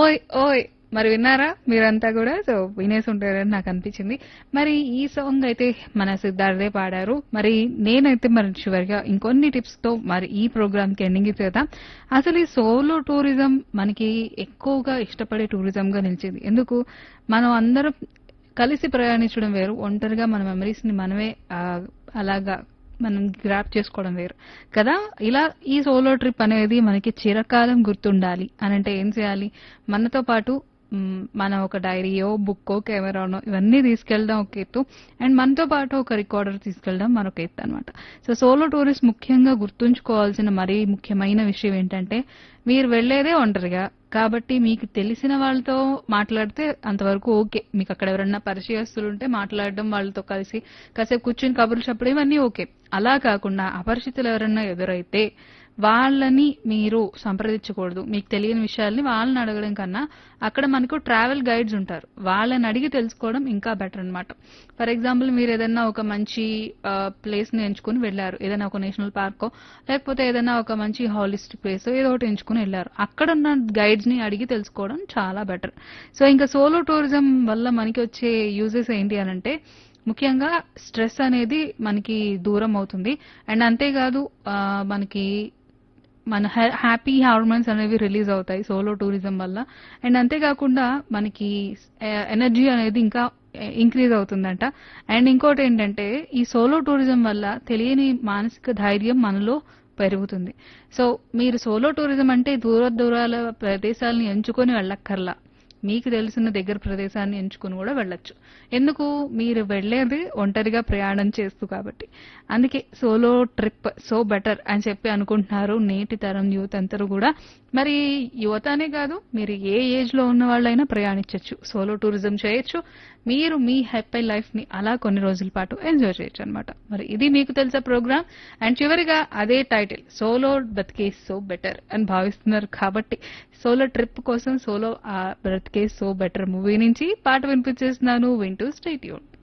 ఓయ్ ఓయ్ మరి విన్నారా మీరంతా కూడా? సో వినేసి ఉంటారని నాకు అనిపించింది. మరి ఈ సాంగ్ అయితే మన సిద్ధార్థే పాడారు. మరి నేనైతే మరి చివరిగా ఇంకొన్ని టిప్స్ తో మరి ఈ ప్రోగ్రామ్ కి ఎండింగ్ ఇచ్చేద్దాం. అసలు ఈ సోలో టూరిజం మనకి ఎక్కువగా ఇష్టపడే టూరిజం గా నిలిచింది. ఎందుకు? మనం అందరం కలిసి ప్రయాణించడం వేరు, ఒంటరిగా మన మెమరీస్ ని మనమే అలాగా మనం గ్రాప్ చేసుకోవడం వేరు కదా. ఇలా ఈ సోలో ట్రిప్ అనేది మనకి చిరకాలం గుర్తుండాలి అని అంటే ఏం చేయాలి? మనతో పాటు మనం ఒక డైరీయో బుక్కో కెమెరానో ఇవన్నీ తీసుకెళ్ళడం ఒక ఎత్తు, అండ్ మనతో పాటు ఒక రికార్డర్ తీసుకెళ్ళడం మరొక ఎత్తు అనమాట. సో సోలో టూరిస్ట్ ముఖ్యంగా గుర్తుంచుకోవాల్సిన మరీ ముఖ్యమైన విషయం ఏంటంటే, మీరు వెళ్లేదే ఒంటరిగా కాబట్టి మీకు తెలిసిన వాళ్ళతో మాట్లాడితే అంతవరకు ఓకే. మీకు అక్కడ ఎవరన్నా పరిచయస్తులు ఉంటే మాట్లాడడం, వాళ్ళతో కలిసి కాసేపు కూర్చుని కబుర్లు చెప్పడం ఇవన్నీ ఓకే. అలా కాకుండా అపరిచితులు ఎవరన్నా ఎదురైతే వాళ్ళని మీరు సంప్రదించకూడదు. మీకు తెలియని విషయాల్ని వాళ్ళని అడగడం కన్నా అక్కడ మనకు ట్రావెల్ గైడ్స్ ఉంటారు, వాళ్ళని అడిగి తెలుసుకోవడం ఇంకా బెటర్ అన్నమాట. ఫర్ ఎగ్జాంపుల్ మీరు ఏదైనా ఒక మంచి ప్లేస్ ని ఎంచుకుని వెళ్లారు, ఏదైనా ఒక నేషనల్ పార్కో లేకపోతే ఏదైనా ఒక మంచి హాలిస్టిక్ ప్లేస్ ఏదో ఒకటి ఎంచుకుని వెళ్లారు, అక్కడ ఉన్న గైడ్స్ ని అడిగి తెలుసుకోవడం చాలా బెటర్. సో ఇంకా సోలో టూరిజం వల్ల మనకి వచ్చే యూజెస్ ఏంటి అనంటే, ముఖ్యంగా స్ట్రెస్ అనేది మనకి దూరం అవుతుంది. అండ్ అంతేకాదు మనకి మన హ్యాపీ హార్మోన్స్ అనేవి రిలీజ్ అవుతాయి సోలో టూరిజం వల్ల. అండ్ అంతేకాకుండా మనకి ఎనర్జీ అనేది ఇంకా ఇంక్రీజ్ అవుతుందంట. అండ్ ఇంకోటి ఏంటంటే, ఈ సోలో టూరిజం వల్ల తెలియని మానసిక ధైర్యం మనలో పెరుగుతుంది. సో మీరు సోలో టూరిజం అంటే దూర దూరాల ప్రదేశాలను ఎంచుకొని వెళ్ళక్కర్లా, మీకు తెలిసిన దగ్గర ప్రదేశాన్ని ఎంచుకుని కూడా వెళ్ళొచ్చు. ఎందుకు? మీరు వెళ్లేది ఒంటరిగా ప్రయాణం చేస్తూ కాబట్టి. అందుకే సోలో ట్రిప్ సో బెటర్ అని చెప్పి అనుకుంటున్నారు నేటి తరం యూత్ అందరూ కూడా. మరి యువత అనే కాదు, మీరు ఏ ఏజ్ లో ఉన్న వాళ్ళైనా ప్రయాణించవచ్చు, సోలో టూరిజం చేయొచ్చు. మీరు మీ హ్యాపీ లైఫ్ ని అలా కొన్ని రోజుల పాటు ఎంజాయ్ చేయొచ్చు అనమాట. మరి ఇది మీకు తెలుసా ప్రోగ్రామ్. అండ్ చివరిగా అదే టైటిల్, సోలో బ్రతికే సో బెటర్ అని భావిస్తున్నారు కాబట్టి సోలో ట్రిప్ కోసం సోలో బ్రతికే సో బెటర్ మూవీ నుంచి పాట వినిపించేస్తున్నాను, వింటూ స్టే ట్యూన్.